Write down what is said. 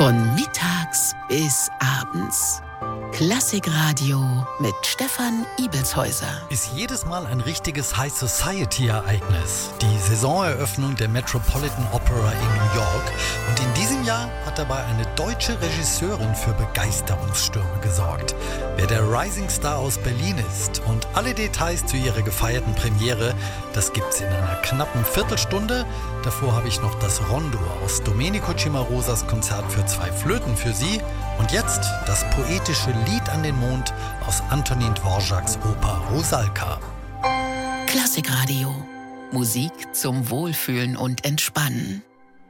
Von mittags bis abends. Klassikradio mit Stefan Ibelshäuser. Ist jedes Mal ein richtiges High Society Ereignis. Die Saisoneröffnung der Metropolitan Opera in New York. Und in diesem Jahr hat dabei eine deutsche Regisseurin für Begeisterungsstürme gesorgt. Wer der Rising Star aus Berlin ist und alle Details zu ihrer gefeierten Premiere, das gibt's in einer knappen Viertelstunde. Davor habe ich noch das Rondo aus Domenico Cimarosas Konzert für 2 Flöten für Sie. Und jetzt das poetische Lied an den Mond aus Antonin Dvořáks Oper Rusalka. Klassikradio. Musik zum Wohlfühlen und Entspannen.